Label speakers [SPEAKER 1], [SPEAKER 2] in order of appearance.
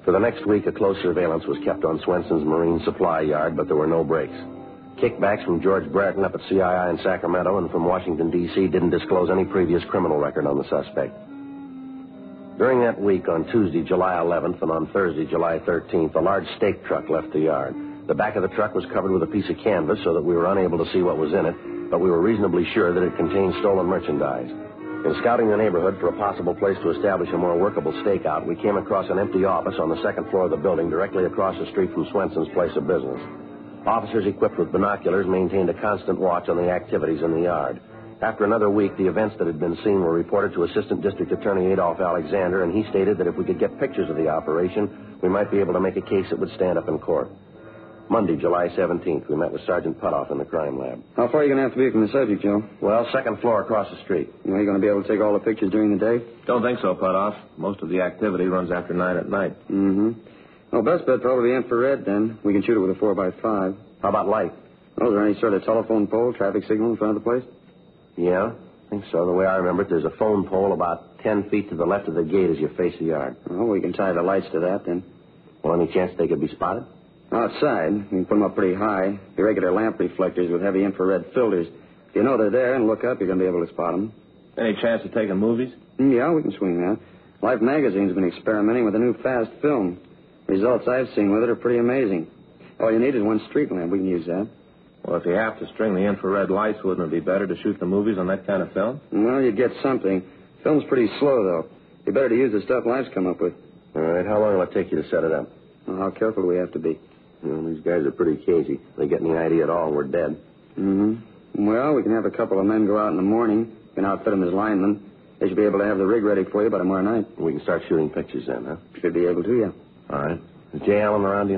[SPEAKER 1] For the next week, a close surveillance was kept on Swenson's Marine Supply Yard, but there were no breaks. Kickbacks from George Brereton up at CII in Sacramento and from Washington, D.C. didn't disclose any previous criminal record on the suspect. During that week, on Tuesday, July 11th, and on Thursday, July 13th, a large stake truck left the yard. The back of the truck was covered with a piece of canvas so that we were unable to see what was in it, but we were reasonably sure that it contained stolen merchandise. In scouting the neighborhood for a possible place to establish a more workable stakeout, we came across an empty office on the second floor of the building directly across the street from Swenson's place of business. Officers equipped with binoculars maintained a constant watch on the activities in the yard. After another week, the events that had been seen were reported to Assistant District Attorney Adolph Alexander, and he stated that if we could get pictures of the operation, we might be able to make a case that would stand up in court. Monday, July 17th, we met with Sergeant Putoff in the crime lab.
[SPEAKER 2] How far are you going to have to be from the subject, Joe?
[SPEAKER 1] Well, second floor across the street.
[SPEAKER 2] Are you going to be able to take all the pictures during the day?
[SPEAKER 3] Don't think so, Putoff. Most of the activity runs after 9 at night.
[SPEAKER 2] Mm-hmm. Well, best bet probably infrared, then. We can shoot it with a 4x5.
[SPEAKER 1] How about light?
[SPEAKER 2] Oh, is there any sort of telephone pole, traffic signal in front of the place?
[SPEAKER 1] Yeah, I think so. The way I remember it, there's a phone pole about 10 feet to the left of the gate as you face the yard.
[SPEAKER 2] Oh, we can tie the lights to that, then.
[SPEAKER 1] Well, any chance they could be spotted?
[SPEAKER 2] Outside. We can put them up pretty high. Irregular lamp reflectors with heavy infrared filters. If you know they're there and look up, you're going to be able to spot them.
[SPEAKER 3] Any chance of taking movies?
[SPEAKER 2] Yeah, we can swing that. Life Magazine's been experimenting with a new fast film. Results I've seen with it are pretty amazing. All you need is one street lamp. We can use that.
[SPEAKER 3] Well, if you have to string the infrared lights, wouldn't it be better to shoot the movies on that kind of film?
[SPEAKER 2] Well, you'd get something. Film's pretty slow, though. You'd better to use the stuff Life's come up with.
[SPEAKER 1] All right, how long will it take you to set it up?
[SPEAKER 2] Well, how careful do we have to be?
[SPEAKER 1] Well, these guys are pretty cagey. If they get any idea at all, we're dead.
[SPEAKER 2] Mm-hmm. Well, we can have a couple of men go out in the morning. We can outfit them as linemen. They should be able to have the rig ready for you by tomorrow night.
[SPEAKER 1] We can start shooting pictures then, huh?
[SPEAKER 2] Should be able to, yeah.
[SPEAKER 1] All right. Is J. Allen around, do you know?